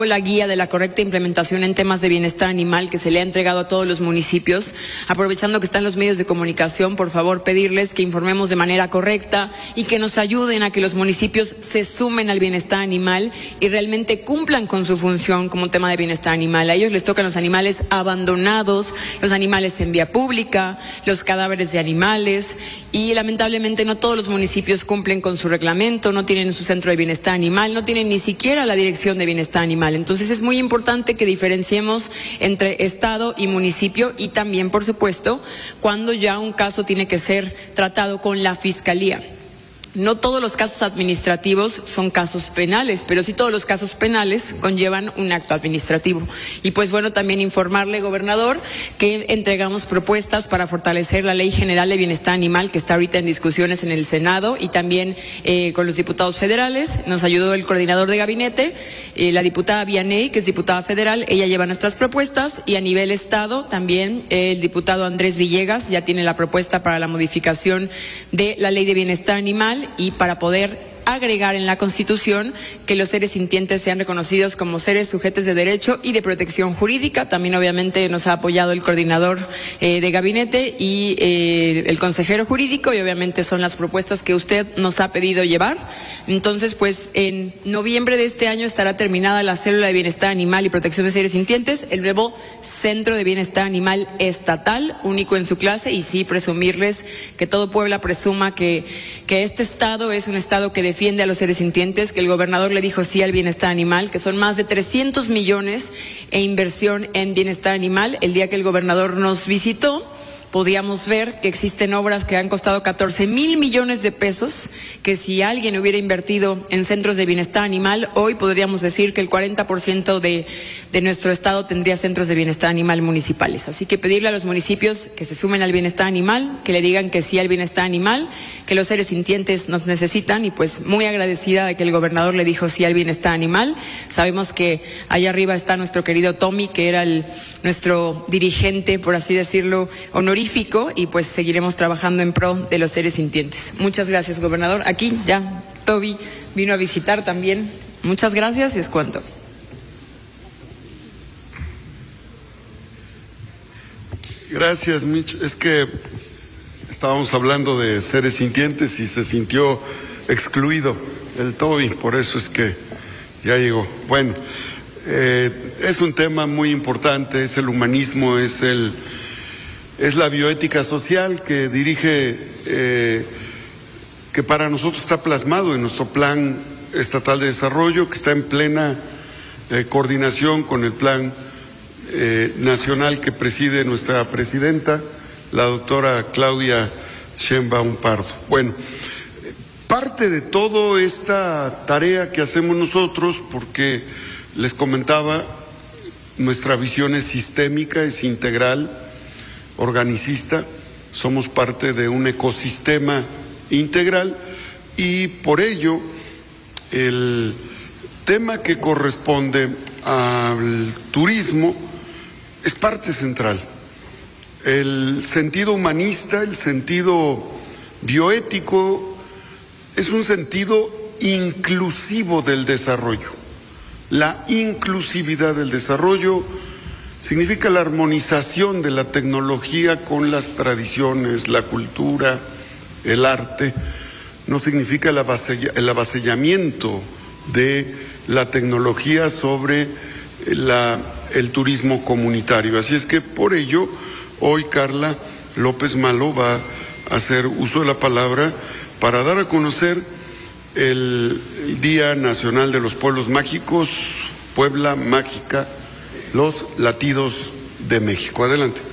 la guía de la correcta implementación en temas de bienestar animal que se le ha entregado a todos los municipios. Aprovechando que están los medios de comunicación, por favor pedirles que informemos de manera correcta y que nos ayuden a que los municipios se sumen al bienestar animal y realmente cumplan con su función como tema de bienestar animal. A ellos les tocan los animales abandonados, los animales en vía pública, los cadáveres de animales, y lamentablemente no todos los municipios cumplen con su reglamento, no tienen su centro de bienestar animal, no tienen ni siquiera la dirección de bienestar animal. Entonces es muy importante que diferenciemos entre Estado y municipio, y también, por supuesto, cuando ya un caso tiene que ser tratado con la Fiscalía. No todos los casos administrativos son casos penales, pero sí todos los casos penales conllevan un acto administrativo. Y pues bueno, también informarle, gobernador, que entregamos propuestas para fortalecer la Ley General de Bienestar Animal, que está ahorita en discusiones en el Senado, y también con los diputados federales. Nos ayudó el coordinador de gabinete, la diputada Vianey, que es diputada federal. Ella lleva nuestras propuestas, y a nivel Estado también el diputado Andrés Villegas ya tiene la propuesta para la modificación de la Ley de Bienestar Animal, y para poder agregar en la Constitución que los seres sintientes sean reconocidos como seres sujetos de derecho y de protección jurídica. También obviamente nos ha apoyado el coordinador de gabinete y el consejero jurídico, y obviamente son las propuestas que usted nos ha pedido llevar. Entonces, pues en noviembre de este año estará terminada la célula de bienestar animal y protección de seres sintientes, el nuevo Centro de Bienestar Animal estatal, único en su clase, y sí presumirles que todo Puebla presuma que este estado es un estado que defiende a los seres sintientes, que el gobernador le dijo sí al bienestar animal, que son más de 300 millones en inversión en bienestar animal. El día que el gobernador nos visitó, podíamos ver que existen obras que han costado 14,000 millones de pesos, que si alguien hubiera invertido en centros de bienestar animal, hoy podríamos decir que el 40% de nuestro estado tendría centros de bienestar animal municipales. Así que pedirle a los municipios que se sumen al bienestar animal, que le digan que sí al bienestar animal, que los seres sintientes nos necesitan, y pues muy agradecida de que el gobernador le dijo sí al bienestar animal. Sabemos que allá arriba está nuestro querido Tommy, que era nuestro dirigente, por así decirlo, honorífico, y pues seguiremos trabajando en pro de los seres sintientes. Muchas gracias, gobernador. Aquí ya Toby vino a visitar también. Muchas gracias, y es cuanto. Gracias, Mitch. Es que estábamos hablando de seres sintientes y se sintió excluido el Toby, por eso es que ya llegó. Bueno, es un tema muy importante, es el humanismo, es la bioética social que dirige, que para nosotros está plasmado en nuestro Plan Estatal de Desarrollo, que está en plena coordinación con el Plan Nacional que preside nuestra presidenta, la doctora Claudia Sheinbaum Pardo. Bueno, parte de toda esta tarea que hacemos nosotros, porque les comentaba, nuestra visión es sistémica, es integral, organicista, somos parte de un ecosistema integral, y por ello el tema que corresponde al turismo es parte central. El sentido humanista, el sentido bioético, es un sentido inclusivo del desarrollo. La inclusividad del desarrollo significa la armonización de la tecnología con las tradiciones, la cultura, el arte. No significa el avasallamiento de la tecnología sobre el turismo comunitario. Así es que por ello, hoy Carla López Malo va a hacer uso de la palabra para dar a conocer el Día Nacional de los Pueblos Mágicos, Puebla Mágica, los latidos de México. Adelante.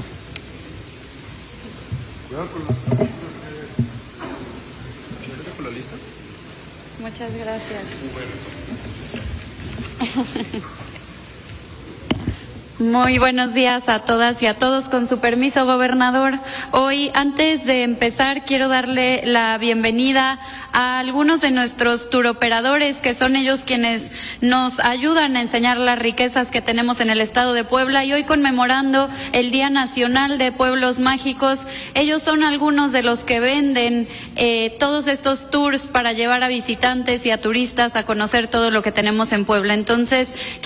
Muchas gracias. Muy buenos días a todas y a todos. Con su permiso, gobernador. Hoy, antes de empezar, quiero darle la bienvenida a algunos de nuestros turoperadores, que son ellos quienes nos ayudan a enseñar las riquezas que tenemos en el estado de Puebla. Y hoy, conmemorando el Día Nacional de Pueblos Mágicos, ellos son algunos de los que venden todos estos tours para llevar a visitantes y a turistas a conocer todo lo que tenemos en Puebla. Entonces,